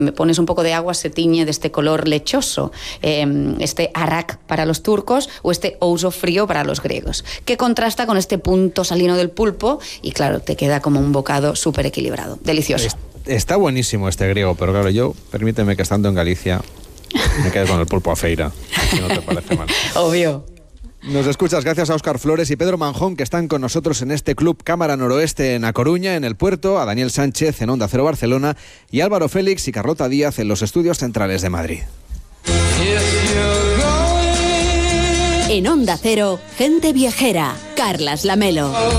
me pones un poco de agua, se tiñe de este color lechoso, este arak para los turcos o este ouzo frío para los griegos, que contrasta con este punto salino del pulpo y claro, te queda como un bocado súper equilibrado, delicioso. Está buenísimo este griego, pero claro, yo, permíteme que estando en Galicia, me quede con el pulpo a feira, si no te parece mal. Obvio. Nos escuchas gracias a Óscar Flores y Pedro Manjón, que están con nosotros en este Club Cámara Noroeste en A Coruña, en el Puerto, a Daniel Sánchez en Onda Cero Barcelona y Álvaro Félix y Carlota Díaz en los estudios centrales de Madrid. En Onda Cero, Gente Viajera, Carlas Lamelo.